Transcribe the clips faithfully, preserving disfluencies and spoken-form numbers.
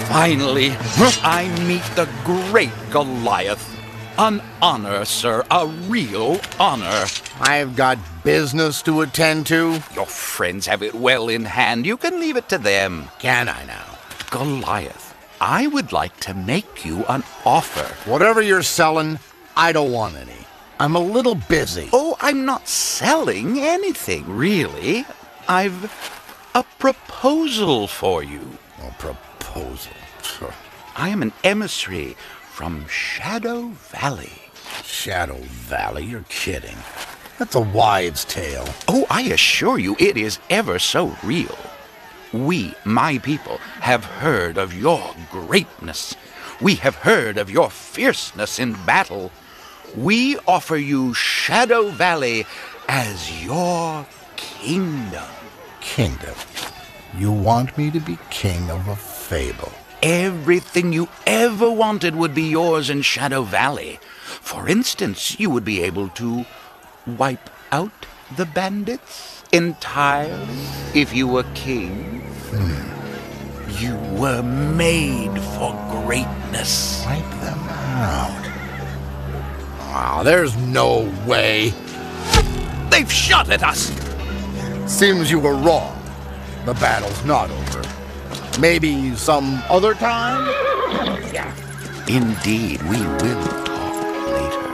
Finally, I meet the great Goliath. An honor, sir, a real honor. I've got business to attend to. Your friends have it well in hand. You can leave it to them. Can I now? Goliath, I would like to make you an offer. Whatever you're selling, I don't want any. I'm a little busy. Oh, I'm not selling anything, really. I've a proposal for you. A proposal? I am an emissary from Shadow Valley. Shadow Valley? You're kidding. That's a wives' tale. Oh, I assure you it is ever so real. We, my people, have heard of your greatness. We have heard of your fierceness in battle. We offer you Shadow Valley as your kingdom. Kingdom? You want me to be king of a fable? Everything you ever wanted would be yours in Shadow Valley. For instance, you would be able to wipe out the bandits entirely if you were king. Hmm. You were made for greatness. Wipe them out? Oh, there's no way. They've shot at us! Seems you were wrong. The battle's not over. Maybe some other time? Yeah. Indeed, we will talk later.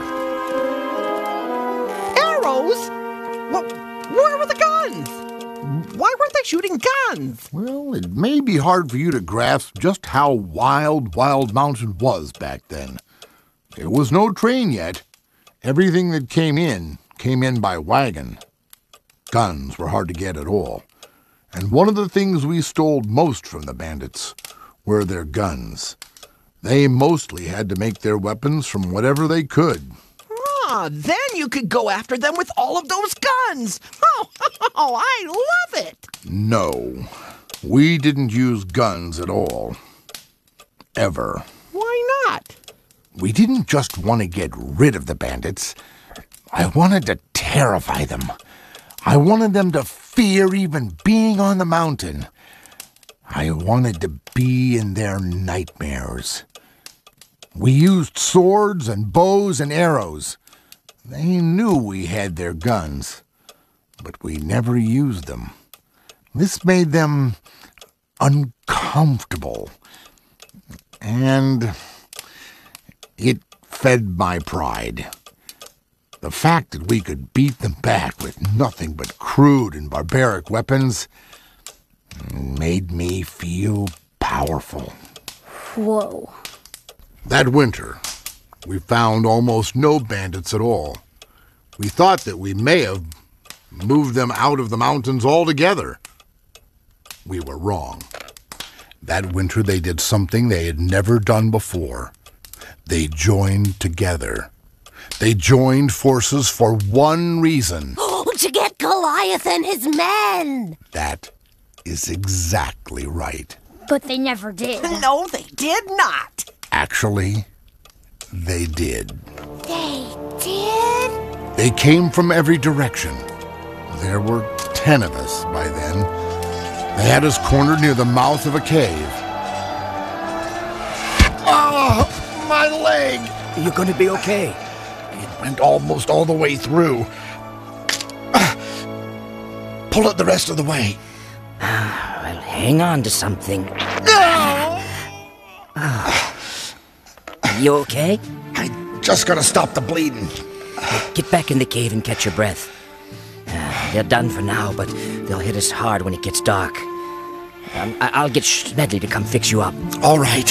Arrows? What? Where were the guns? Why weren't they shooting guns? Well, it may be hard for you to grasp just how wild Wild Mountain was back then. There was no train yet. Everything that came in, came in by wagon. Guns were hard to get at all. And one of the things we stole most from the bandits were their guns. They mostly had to make their weapons from whatever they could. Ah, then you could go after them with all of those guns. Oh, oh, I love it. No, we didn't use guns at all. Ever. Why not? We didn't just want to get rid of the bandits. I wanted to terrify them. I wanted them to fear even being on the mountain. I wanted to be in their nightmares. We used swords and bows and arrows. They knew we had their guns, but we never used them. This made them uncomfortable, and it fed my pride. The fact that we could beat them back with nothing but crude and barbaric weapons made me feel powerful. Whoa. That winter, we found almost no bandits at all. We thought that we may have moved them out of the mountains altogether. We were wrong. That winter they did something they had never done before. They joined together. They joined forces for one reason. Oh, to get Goliath and his men! That is exactly right. But they never did. No, they did not. Actually, they did. They did? They came from every direction. There were ten of us by then. They had us cornered near the mouth of a cave. Oh, my leg! You're gonna be okay. It went almost all the way through. Pull it the rest of the way. Ah, well, hang on to something. No! Ah. You okay? I just gotta stop the bleeding. Get back in the cave and catch your breath. Uh, they're done for now, but they'll hit us hard when it gets dark. Um, I- I'll get Smedley to come fix you up. All right.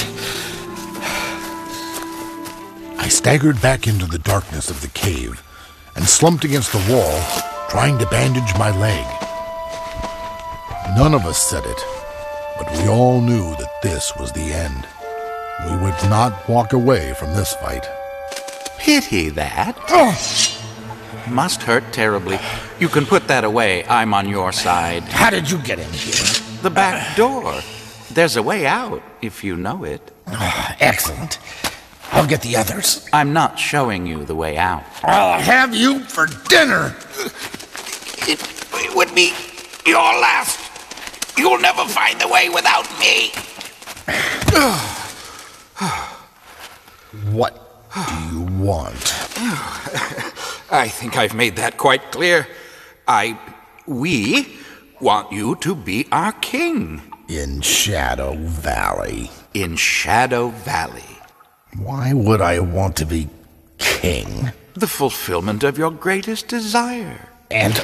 I staggered back into the darkness of the cave and slumped against the wall, trying to bandage my leg. None of us said it, but we all knew that this was the end. We would not walk away from this fight. Pity that. Oh! Must hurt terribly. You can put that away. I'm on your side. How did you get in here? The back door. There's a way out, if you know it. Oh, excellent. I'll get the others. I'm not showing you the way out. I'll have you for dinner. It, it would be your last. You'll never find the way without me. What do you want? I think I've made that quite clear. I... we want you to be our king. In Shadow Valley. In Shadow Valley. Why would I want to be king? The fulfillment of your greatest desire. And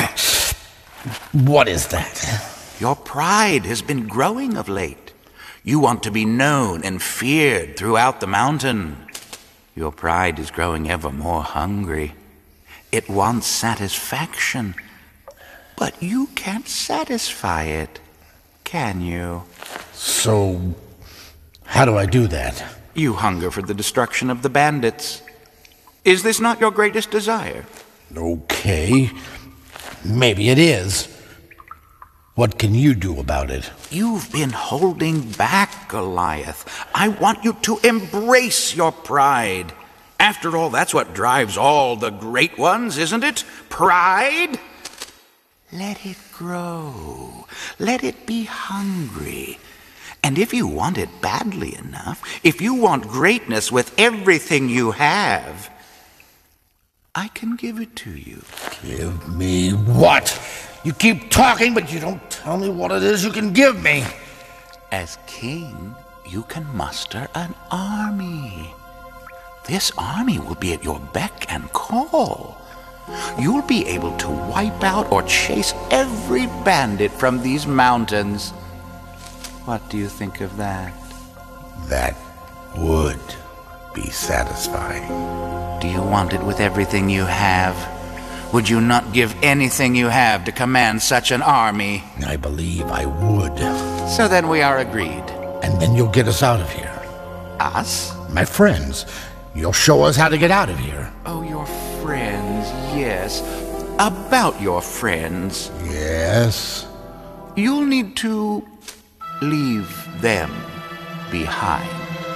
what is that? Your pride has been growing of late. You want to be known and feared throughout the mountain. Your pride is growing ever more hungry. It wants satisfaction, but you can't satisfy it, can you? So, how do I do that? You hunger for the destruction of the bandits. Is this not your greatest desire? Okay, maybe it is. What can you do about it? You've been holding back, Goliath. I want you to embrace your pride. After all, that's what drives all the great ones, isn't it? Pride? Let it grow. Let it be hungry. And if you want it badly enough, if you want greatness with everything you have, I can give it to you. Give me what? You keep talking, but you don't tell me what it is you can give me. As king, you can muster an army. This army will be at your beck and call. You'll be able to wipe out or chase every bandit from these mountains. What do you think of that? That would be satisfying. Do you want it with everything you have? Would you not give anything you have to command such an army? I believe I would. So then we are agreed. And then you'll get us out of here. Us? My friends. You'll show us how to get out of here. Oh, your friends, yes. About your friends. Yes? You'll need to leave them behind.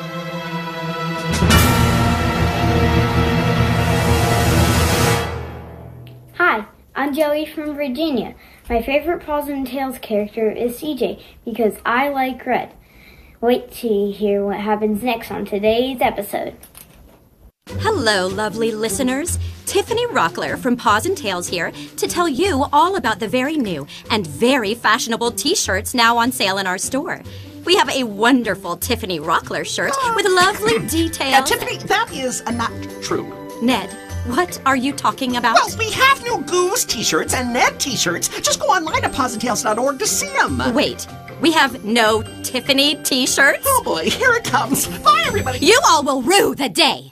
Hi, I'm Joey from Virginia. My favorite Paws and Tails character is C J because I like red. Wait till you hear what happens next on today's episode. Hello, lovely listeners. Tiffany Rockler from Paws and Tails here to tell you all about the very new and very fashionable t-shirts now on sale in our store. We have a wonderful Tiffany Rockler shirt with lovely details. Uh, Tiffany, that is uh, not true. Ned, what are you talking about? Well, we have new Goose t-shirts and Ned t-shirts. Just go online to paws and tails dot org to see them. Wait, we have no Tiffany t-shirts? Oh boy, here it comes. Bye, everybody. You all will rue the day.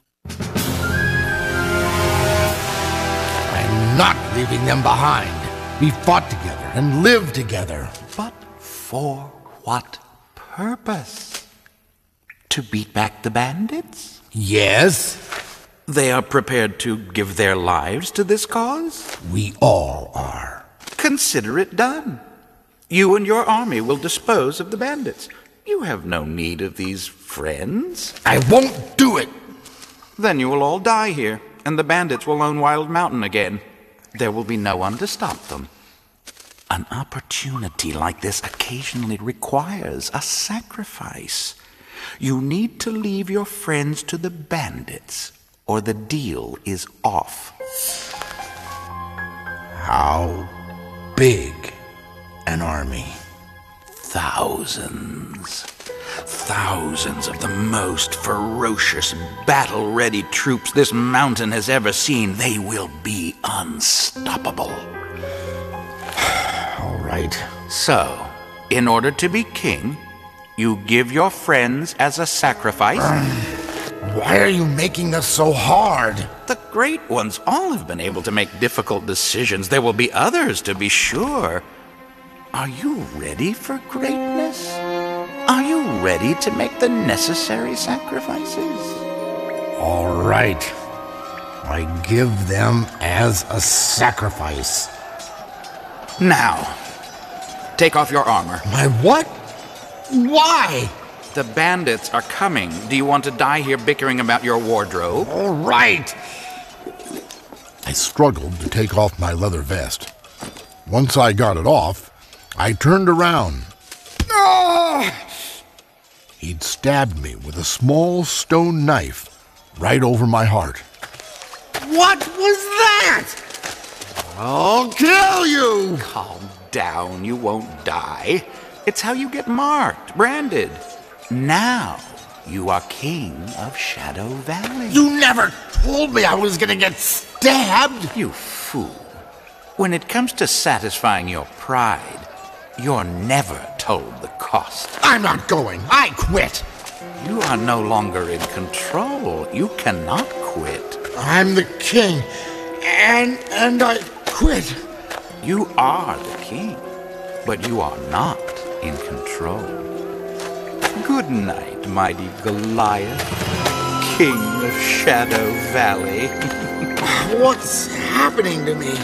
I'm not leaving them behind. We fought together and lived together. But for what purpose? To beat back the bandits? Yes? They are prepared to give their lives to this cause? We all are. Consider it done. You and your army will dispose of the bandits. You have no need of these friends. I won't do it. Then you will all die here, and the bandits will own Wild Mountain again. There will be no one to stop them. An opportunity like this occasionally requires a sacrifice. You need to leave your friends to the bandits, or the deal is off. How big an army? Thousands. Thousands of the most ferocious, battle-ready troops this mountain has ever seen. They will be unstoppable. All right. So, in order to be king, you give your friends as a sacrifice. Why are you making this so hard? The great ones all have been able to make difficult decisions. There will be others, to be sure. Are you ready for greatness? Are you ready to make the necessary sacrifices? All right. I give them as a sacrifice. Now, take off your armor. My what? Why? The bandits are coming. Do you want to die here bickering about your wardrobe? All right. I struggled to take off my leather vest. Once I got it off, I turned around. Oh! He'd stabbed me with a small stone knife right over my heart. What was that? I'll kill you! Calm down, you won't die. It's how you get marked, branded. Now you are king of Shadow Valley. You never told me I was gonna get stabbed! You fool. When it comes to satisfying your pride, you're never told the cost. I'm not going. I quit. You are no longer in control. You cannot quit. I'm the king, and and I quit. You are the king, but you are not in control. Good night, mighty Goliath, king of Shadow Valley. What's happening to me?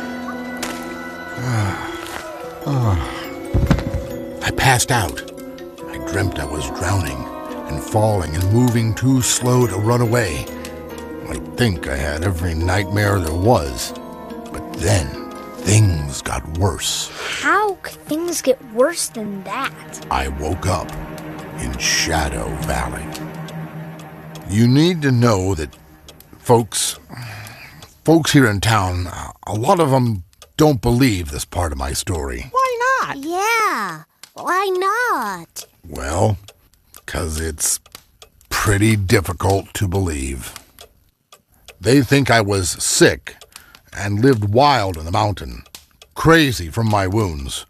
I passed out. I dreamt I was drowning and falling and moving too slow to run away. I think I had every nightmare there was. But then, things got worse. How could things get worse than that? I woke up in Shadow Valley. You need to know that folks, folks here in town, a lot of them don't believe this part of my story. Why not? Yeah, why not? Well, 'cause it's pretty difficult to believe. They think I was sick and lived wild in the mountain, crazy from my wounds.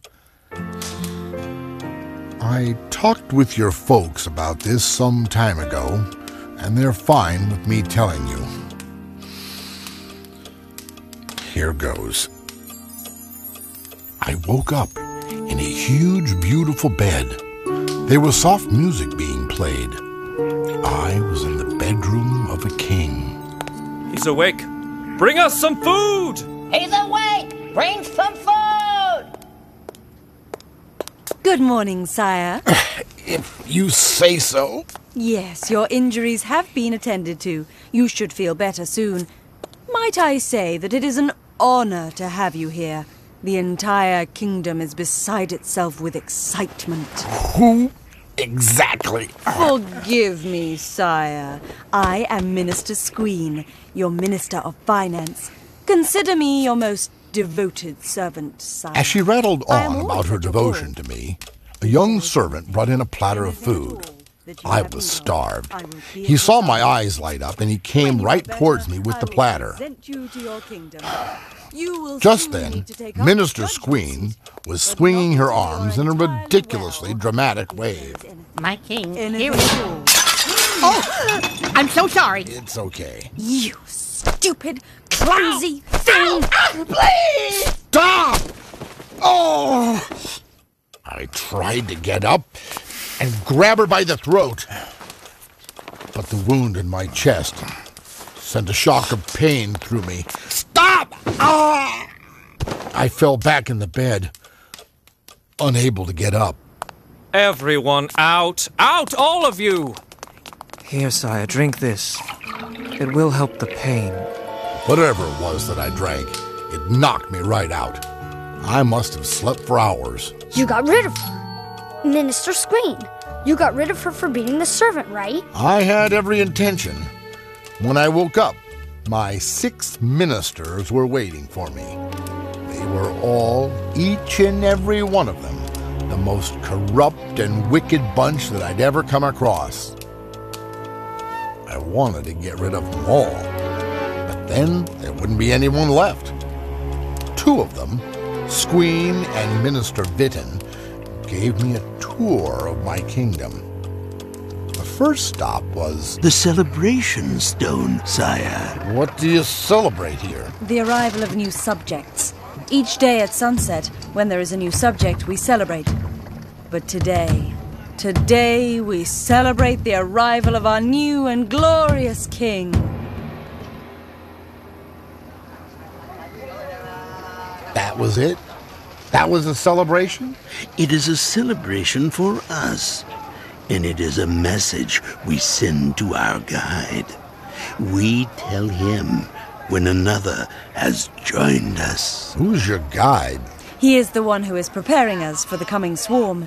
I talked with your folks about this some time ago, and they're fine with me telling you. Here goes. I woke up in a huge, beautiful bed. There was soft music being played. I was in the bedroom of a king. He's awake. Bring us some food! He's awake! Bring some food! Good morning, sire. If you say so. Yes, your injuries have been attended to. You should feel better soon. Might I say that it is an honor to have you here. The entire kingdom is beside itself with excitement. Who exactly? Forgive me, sire. I am Minister Squeen, your Minister of Finance. Consider me your most devoted servant, sire. As she rattled on about her devotion to me, a young servant brought in a platter of food. I was starved. He saw my eyes light up, and he came right towards me with the platter. Just then, Minister Squeen was swinging her arms in a ridiculously dramatic wave. My king, here we go. Oh, I'm so sorry. It's okay. You stupid, clumsy thing! Please! Stop! Oh! I tried to get up and grab her by the throat, but the wound in my chest sent a shock of pain through me. Stop! Ah! I fell back in the bed, unable to get up. Everyone out! Out, all of you! Here, sire, drink this. It will help the pain. Whatever it was that I drank, it knocked me right out. I must have slept for hours. You got rid of her. Minister Squeen, you got rid of her for being the servant, right? I had every intention. When I woke up, my six ministers were waiting for me. They were all, each and every one of them, the most corrupt and wicked bunch that I'd ever come across. I wanted to get rid of them all, but then there wouldn't be anyone left. Two of them, Squeen and Minister Vitten, gave me a tour of my kingdom. The first stop was the celebration stone, sire. What do you celebrate here? The arrival of new subjects. Each day at sunset, when there is a new subject, we celebrate. But today, today we celebrate the arrival of our new and glorious king. That was it? That was a celebration? It is a celebration for us, and it is a message we send to our guide. We tell him when another has joined us. Who's your guide? He is the one who is preparing us for the coming swarm.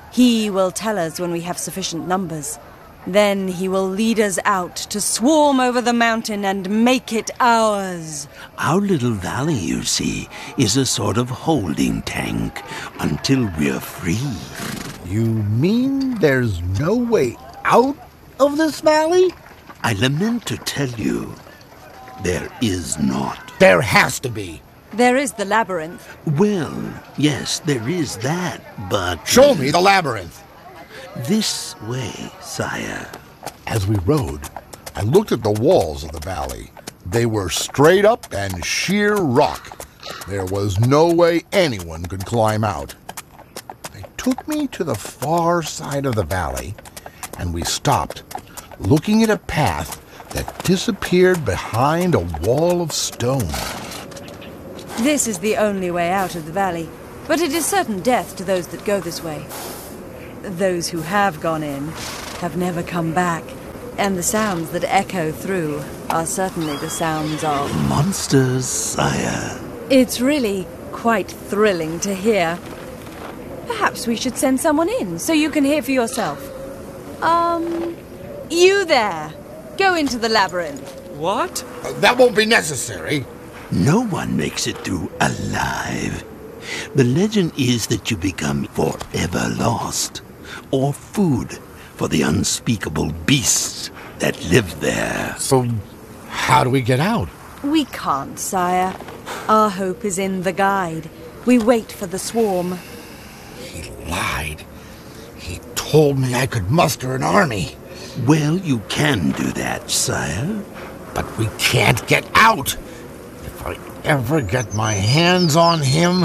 He will tell us when we have sufficient numbers. Then he will lead us out to swarm over the mountain and make it ours. Our little valley, you see, is a sort of holding tank until we're free. You mean there's no way out of this valley? I lament to tell you, there is not. There has to be. There is the labyrinth. Well, yes, there is that, but... Show me the labyrinth. This way, sire. As we rode, I looked at the walls of the valley. They were straight up and sheer rock. There was no way anyone could climb out. They took me to the far side of the valley, and we stopped, looking at a path that disappeared behind a wall of stone. This is the only way out of the valley, but it is certain death to those that go this way. Those who have gone in have never come back, and the sounds that echo through are certainly the sounds of... monsters, sire. It's really quite thrilling to hear. Perhaps we should send someone in so you can hear for yourself. Um, you there. Go into the labyrinth. What? Uh, that won't be necessary. No one makes it through alive. The legend is that you become forever lost, or food for the unspeakable beasts that live there. So, how do we get out? We can't, sire. Our hope is in the guide. We wait for the swarm. He lied. He told me I could muster an army. Well, you can do that, sire. But we can't get out. If I ever get my hands on him...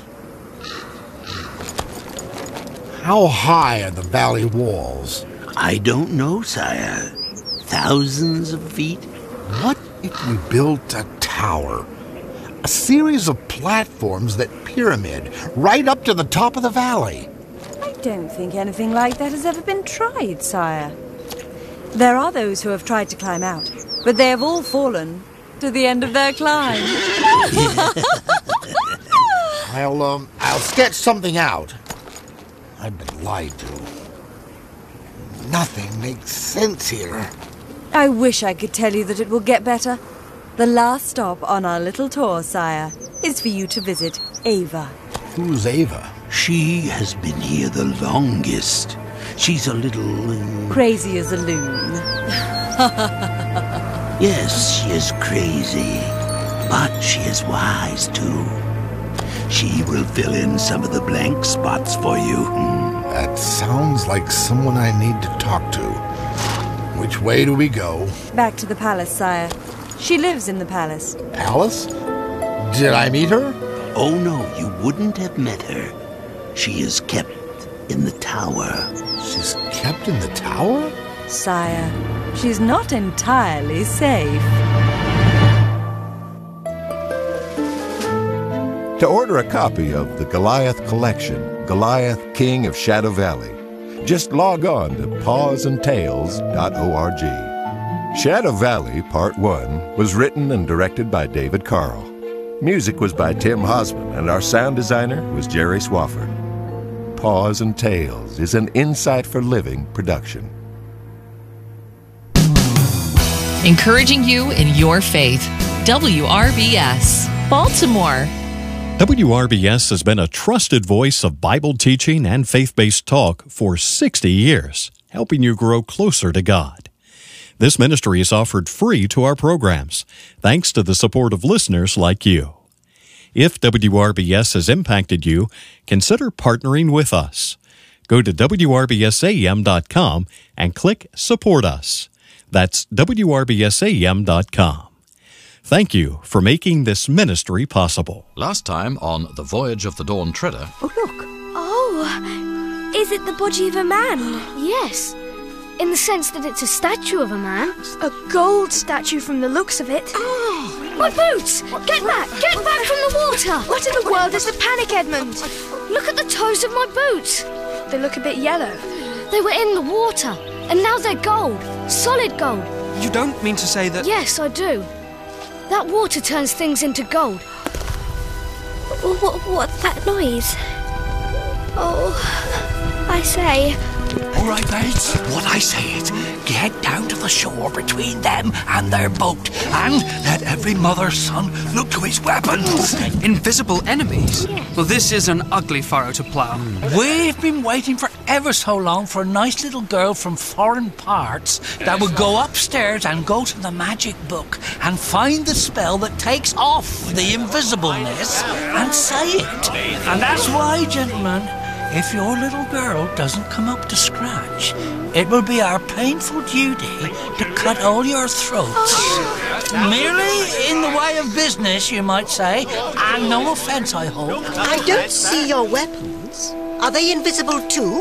How high are the valley walls? I don't know, sire. Thousands of feet? What if we built a tower? A series of platforms that pyramid right up to the top of the valley. I don't think anything like that has ever been tried, sire. There are those who have tried to climb out, but they have all fallen to the end of their climb. I'll, um, I'll sketch something out. I've been lied to. Nothing makes sense here. I wish I could tell you that it will get better. The last stop on our little tour, sire, is for you to visit Ava. Who's Ava? She has been here the longest. She's a little... Uh... Crazy as a loon. Yes, she is crazy, but she is wise, too. She will fill in some of the blank spots for you. That sounds like someone I need to talk to. Which way do we go? Back to the palace, sire. She lives in the palace. Palace? Did I meet her? Oh, no, you wouldn't have met her. She is kept in the tower. She's kept in the tower? Sire, she's not entirely safe. To order a copy of the Goliath Collection, Goliath, King of Shadow Valley, just log on to paws and tales dot org. Shadow Valley Part one was written and directed by David Carl. Music was by Tim Hosman, and our sound designer was Jerry Swafford. Paws and Tales is an Insight for Living production. Encouraging you in your faith. W R B S, Baltimore. W R B S has been a trusted voice of Bible teaching and faith-based talk for sixty years, helping you grow closer to God. This ministry is offered free to our programs, thanks to the support of listeners like you. If W R B S has impacted you, consider partnering with us. Go to W R B S A M dot com and click Support Us. That's W R B S A M dot com. Thank you for making this ministry possible. Last time on The Voyage of the Dawn Treader... Oh, look. Oh, is it the body of a man? Yes. In the sense that it's a statue of a man. A gold statue from the looks of it. Oh, my boots! Get back! Get back from the water! What in the world is the panic, Edmund? Look at the toes of my boots. They look a bit yellow. They were in the water, and now they're gold. Solid gold. You don't mean to say that... Yes, I do. That water turns things into gold. What, what's that noise? Oh... I say. All right, mates. What I say is, get down to the shore between them and their boat, and let every mother's son look to his weapons. Invisible enemies? Well, this is an ugly furrow to plough. We've been waiting for ever so long for a nice little girl from foreign parts that would go upstairs and go to the magic book and find the spell that takes off the invisibleness and say it. And that's why, gentlemen, if your little girl doesn't come up to scratch, it will be our painful duty to cut all your throats. Merely in the way of business, you might say, and no offence, I hope. I don't see your weapons. Are they invisible too?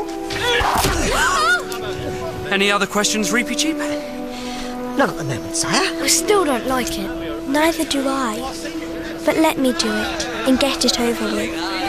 Any other questions, Reapy Cheap? Not at the moment, sire. I still don't like it. Neither do I. But let me do it and get it over with.